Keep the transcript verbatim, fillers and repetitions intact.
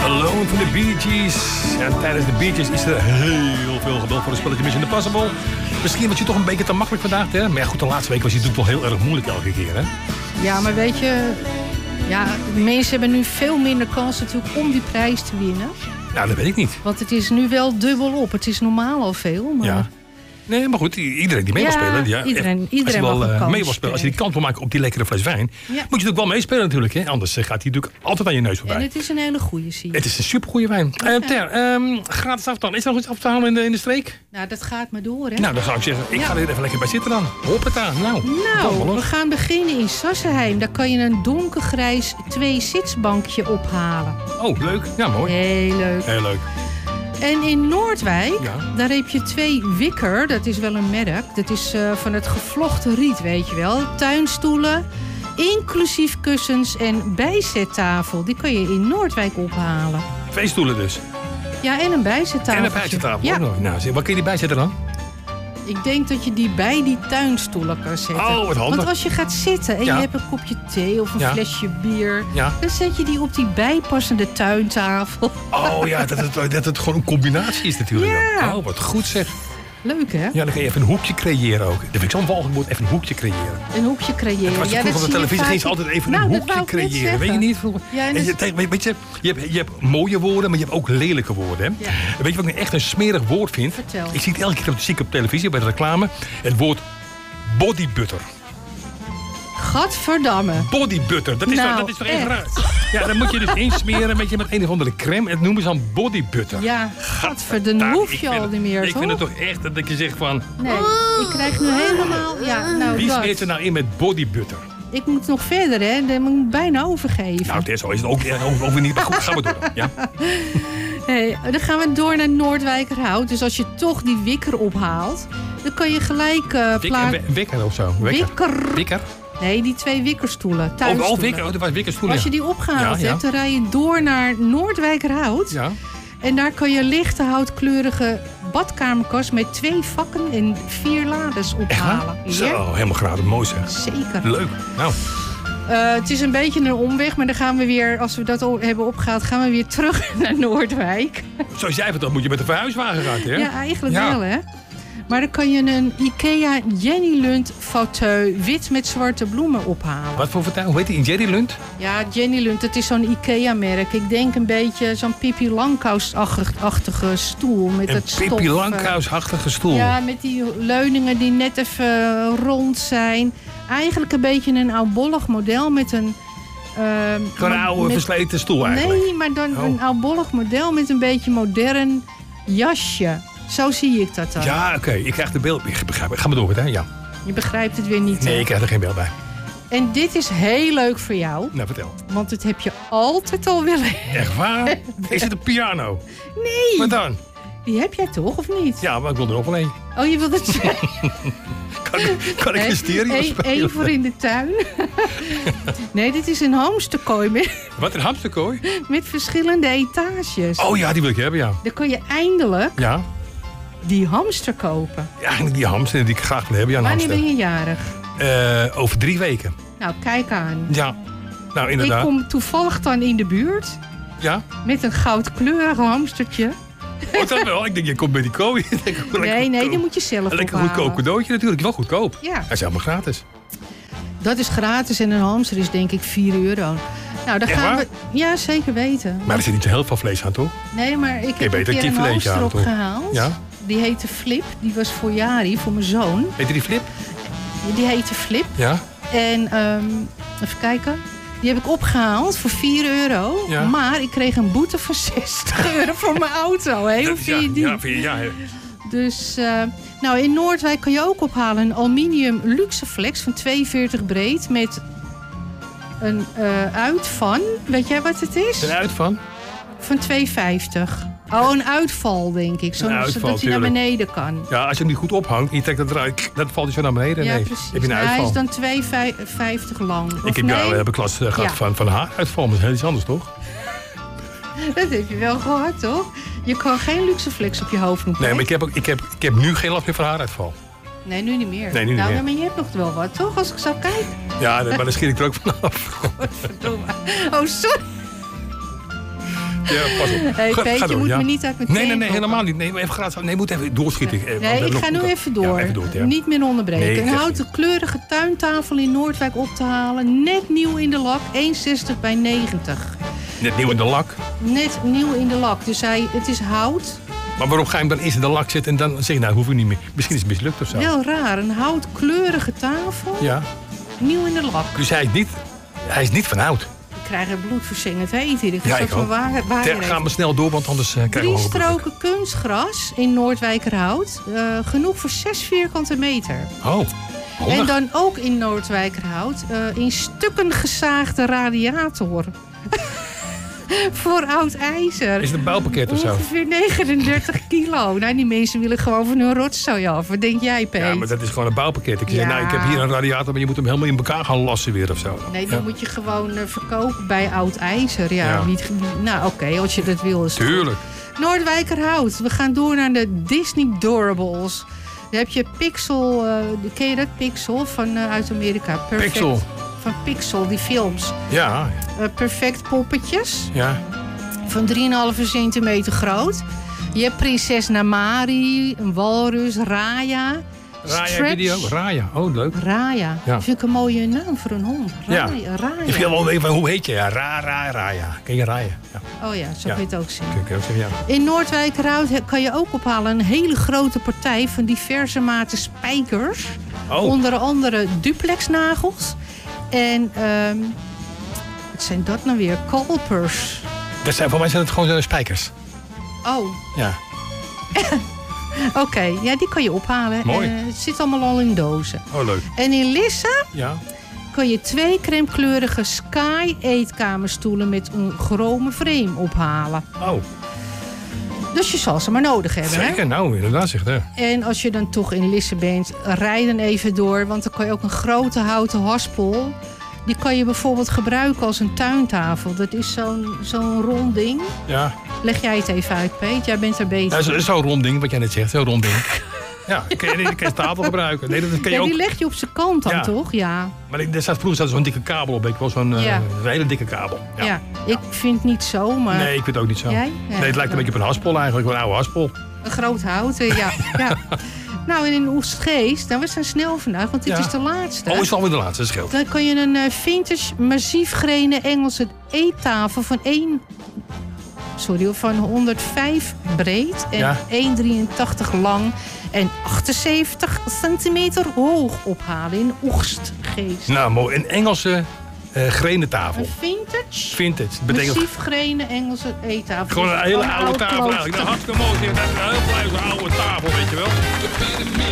Alone van de Bee Gees. En tijdens de Bee Gees is er heel veel geduld voor een spelletje Mission Impossible. Misschien was je toch een beetje te makkelijk vandaag, hè? Maar ja, goed, de laatste week was je natuurlijk wel heel erg moeilijk elke keer, hè? Ja, maar weet je... Ja, de mensen hebben nu veel minder kans natuurlijk om die prijs te winnen. Nou, dat weet ik niet. Want het is nu wel dubbel op. Het is normaal al veel, maar... Ja. Nee, maar goed, iedereen die mee wil Ja, spelen... Ja, iedereen- echt, iedereen als je mag wel een uh, kans mee wil spelen, als je die kans wil maken op die lekkere fles wijn... Ja. moet je natuurlijk wel meespelen natuurlijk, hè? Anders uh, gaat hij natuurlijk altijd aan je neus voorbij. En het is een hele goede, zie je. Het is een supergoeie wijn. Okay. Uh, Ter, um, gratis afstand. Is er nog iets af te halen in de, in de streek? Nou, dat gaat maar door, hè? Nou, dan zou ik zeggen, ik Ja. ga er even lekker bij zitten dan. Hoppata, nou. Nou, we gaan beginnen in Sassenheim. Daar kan je een donkergrijs twee-zitsbankje ophalen. Oh, leuk. Ja, mooi. Heel leuk. Heel leuk. En in Noordwijk, Ja. daar heb je twee Wikker. Dat is wel een merk. Dat is uh, van het gevlochten riet, weet je wel. Tuinstoelen, inclusief kussens en bijzettafel. Die kan je in Noordwijk ophalen. Twee stoelen dus. Ja, en een bijzettafel. En een bijzettafel Ja. ook nog. Nou, waar kun je die bijzetten dan? Ik denk dat je die bij die tuinstoelen kan zetten. Oh, wat handig. Want als je gaat zitten en Ja. je hebt een kopje thee of een Ja. flesje bier... Ja. dan zet je die op die bijpassende tuintafel. Oh ja, dat het, dat het gewoon een combinatie is natuurlijk. Ja. Oh, wat goed zeg. Leuk, hè? Ja, dan kun je even een hoekje creëren ook. Dat vind ik zo'n walgelijk woord, even een hoekje creëren. Een hoekje creëren. Het was Ja, vroeger dat op de zie je televisie ging ze vaak- altijd even Nou, een dat hoekje wou ik net creëren. zeggen. Weet je niet? Vroeger? Ja, en En dat- je, tegen- weet je, je, hebt, je hebt mooie woorden, maar je hebt ook lelijke woorden. Hè? Ja. En weet je wat ik nou echt een smerig woord vind? Vertel. Ik zie het elke keer op, zie ik op televisie bij de reclame. Het woord bodybutter. Gadverdamme. Bodybutter, dat is, Nou, toch, dat is toch echt echt? raar? Ja, dan moet je dus insmeren met, je, met een of andere crème. En dat noemen ze dan bodybutter. Ja, gadverdamme. Dan Nou, hoef ik je vind al het- niet meer, Ik toch? vind het toch echt dat je zegt van... Nee, ik krijg nu helemaal... Ja, nou, Wie dat. smeert er nou in met bodybutter? Ik moet nog verder, hè. Dan moet ik bijna overgeven. Nou, het is, zo is het ook, ook, ook weer niet. Maar goed, gaan we door. Ja? Hey, dan gaan we door naar Noordwijkerhout. Dus als je toch die wikker ophaalt... dan kan je gelijk uh, Wik, plaatsen... we- Wikker of zo. Wikker. Wikker. Wikker? Nee, die twee wikkerstoelen. Oh, Tuinstoelen. oh, Wikker. Oh, dat was Wikkerstoel. Als je die opgehaald Ja, ja. hebt, dan rij je door naar Noordwijkerhout. Ja. En daar kan je lichte houtkleurige badkamerkast met twee vakken en vier lades Echt waar? ophalen. Ja, Zo, helemaal gratis. Mooi zeg. zeker. Leuk. Nou, Uh, het is een beetje een omweg, maar dan gaan we weer, als we dat o- hebben opgehaald, gaan we weer terug naar Noordwijk. zoals jij vertelt, moet je met de verhuiswagen gaan, hè? Ja, eigenlijk Ja. wel, hè. Maar dan kan je een Ikea Jenny Lund fauteuil wit met zwarte bloemen ophalen. Wat voor vertel? Hoe heet die? In Jerry Lund? Ja, Jenny Lund, dat is zo'n Ikea-merk. Ik denk een beetje zo'n Pippi Langkous-achtige stoel. Met Een het stof, Pippi eh, Langkous-achtige stoel. Ja, met die leuningen die net even eh, rond zijn. Eigenlijk een beetje een oudbollig model met een... eh, Gewoon een oude met- versleten stoel eigenlijk. Nee, maar dan Oh. een oudbollig model met een beetje modern jasje. Zo zie ik dat dan. Ja, oké. Ik krijg de beeld. Ik begrijp het. Ga maar door, hè? Ja. Je begrijpt het weer niet. Nee, hè? ik krijg er geen beeld bij. En dit is heel leuk voor jou. Nou, vertel. Want het heb je altijd al willen. Echt waar? Is het een piano? Nee, Wat dan? die heb jij toch, of niet? Ja, maar ik wil er nog wel een. Oh, je wilt het Kan ik, kan ik een stereo Eén spelen? voor in de tuin. Nee, dit is een hamsterkooi met, Wat, een hamsterkooi? met verschillende etages. Oh ja, die wil ik hebben, ja. Dan kan je eindelijk Ja, die hamster kopen. ja eigenlijk die hamster die ik graag wil hebben. Ja, een Wanneer ben hamster. je jarig? Eh, over drie weken. Nou, kijk aan. Ja, nou Ik inderdaad. kom toevallig dan in de buurt Ja? met een goudkleurig hamstertje. Oh, dat wel. Ik denk, je komt bij die kooi. Ik denk, lekker Nee, nee, goedkoop. die moet je zelf Een lekker ophalen. goedkoop cadeautje natuurlijk. Wel goedkoop. Ja. Hij is helemaal gratis. Dat is gratis en een hamster is denk ik vier euro. Nou, dan Echt gaan waar? we... Ja, zeker weten. Maar er zit niet zo heel veel vlees aan, toch? Nee, maar ik heb beter een keer een kipfiletje hamster halen, toch? opgehaald. Ja? Die heette Flip. Die was voor Jari, voor mijn zoon. Weet je die flip? Die heette Flip. Ja? En ehm, even kijken. Die heb ik opgehaald voor vier euro. Ja. Maar ik kreeg een boete van zestig euro voor mijn auto. Hè? Hoe Dat- vind je ja, die? ja, vind je, ja, hè. Dus, eh, nou, in Noordwijk kan je ook ophalen een aluminium Luxeflex van tweeënveertig breed met een eh, uit van, weet jij wat het is? Een uit van? Van twee vijftig. Oh, een uitval denk ik, zo, Een uitval, zodat hij naar tuurlijk. beneden kan. Ja, als je hem niet goed ophangt en je trekt dat eruit, dan valt hij zo naar beneden. Ja, nee, precies. heb je een Nou, hij uitval. is dan twee vijftig lang. Of Ik heb nee? jou heb ik last eh, gehad Ja. van, van haaruitval, maar dat is heel iets anders, toch? Dat heb je wel gehoord, toch? Je kan geen Luxeflex op je hoofd doen. Nee, maar ik heb, ook, ik, heb, ik heb nu geen last meer van haaruitval. Nee, nu niet meer. Nee, nu niet nou, meer. maar je hebt nog wel wat, toch? Als ik zo kijk. Ja, maar dan schiet ik er ook vanaf. Verdomme. Oh, sorry. Ja, pas op. Hey, Ga- Peet, ga je door, moet ja. me niet uit mijn Nee, nee, teen nee, lokken. helemaal niet. Nee, maar even graag, nee, moet even doorschieten. Eh, Nee, want ik we ga nu nog- even door. Ja, even door ja. Niet meer onderbreken. Nee, een echt houten kleurige tuintafel in Noordwijk op te halen. Net nieuw in de lak. één zestig bij negentig. Net nieuw in de lak. Net nieuw in de lak. Dus hij, het is hout. Maar waarom ga je hem dan eerst in de lak zetten en dan zeg je, nou, hoef ik niet meer. Misschien is het mislukt of zo. Wel raar. Een houtkleurige tafel. Ja. Nieuw in de lak. Dus hij is niet, hij is niet van hout. Ik krijg er bloedverzengend heet hier. Ik ga Ja, straks ik ook. mijn waar, waar Ter, ga maar snel door, want anders uh, krijgen we Drie honger. stroken kunstgras in Noordwijkerhout. Uh, genoeg voor zes vierkante meter. Oh, handig. En dan ook in Noordwijkerhout. Uh, in stukken gezaagde radiator. Voor oud ijzer. Is het een bouwpakket of zo? Ongeveer negenendertig kilo. Nou, die mensen willen gewoon van hun rotzooi af. Wat denk jij, Peet? Ja, maar dat is gewoon een bouwpakket. Ik Ja. zeg, nou, ik heb hier een radiator, maar je moet hem helemaal in elkaar gaan lassen weer of zo. Nee, die Ja. moet je gewoon uh, verkopen bij oud ijzer. Ja, Ja. Niet, nou, oké, okay, als je dat wil. Is het Tuurlijk. goed. Noordwijkerhout. We gaan door naar de Disney Durables. Dan heb je Pixel. Uh, ken je dat? Pixel van uh, uit Amerika. Perfect. Pixel. Van Pixel, die films. Ja, Uh, perfect poppetjes. ja. Van drie komma vijf centimeter groot. Je hebt prinses Namari, een walrus, Raya. Raya Stretch. video. Raya. Oh, leuk. Raya. Ja. Vind ik een mooie naam voor een hond. Ja. Raya. Raya. Ik wil wel even, hoe heet je? Ja, Ra, Ra, Raya. Ken je Raya? Ja, Oh ja, zo Ja. kun je het ook zien. ik kan ook zeggen, ja. In Noordwijkerhout he- kan je ook ophalen een hele grote partij van diverse maten spijkers. Oh, Onder andere duplexnagels. En ehm wat zijn dat nou weer? Kalpers. dat zijn, voor mij zijn het gewoon uh, spijkers. Oh, Ja. oké. Ja, die kan je ophalen. Mooi. Eh, het zit allemaal al in dozen. Oh, leuk. En in Lisse Ja. kan je twee crèmekleurige Sky eetkamerstoelen met een chrome frame ophalen. Oh, Dus je zal ze maar nodig hebben. Hè? zeker. Nou, inderdaad, zegt hè. En als je dan toch in Lisse bent, rij dan even door. Want dan kan je ook een grote houten haspel. Die kan je bijvoorbeeld gebruiken als een tuintafel. Dat is zo'n zo'n rond ding. Ja. Leg jij het even uit, Peet. Jij bent er beter. Ja, zo- zo'n rond ding, wat jij net zegt. Zo'n rond ding. Ja, dat kan je, dat kan je tafel gebruiken. Nee, dat kan je Ja, ook. die leg je op zijn kant dan, Ja. toch? Ja. Maar er staat vroeger staat zo'n dikke kabel op. Ik wel zo'n uh, Ja. een hele dikke kabel. Ja. Ja. ik vind niet zo, maar Nee, ik vind het ook niet zo. Jij? Ja. Nee, het lijkt een beetje op een haspel eigenlijk. Een oude haspel. een groot hout. eh, Ja. ja. Nou, en in Oestgeest, nou, we zijn snel vandaag, want dit Ja. is de laatste. Oh, is het alweer de laatste, dat scheelt. Dan kan je een eh, vintage massief grenen Engelse eettafel van één... Sorry, van honderdvijf breed en Ja. één komma drieëntachtig lang en achtenzeventig centimeter hoog ophalen in Oegstgeest. Nou, mooi. Een Engelse uh, grenen tafel. Een vintage, Vintage. Dat betekent massief grenen Engelse eettafel. gewoon een hele Van oude tafel klooster. eigenlijk. Nou, hartstikke mooi. zeg. Dat is een heel blij zo'n oude tafel.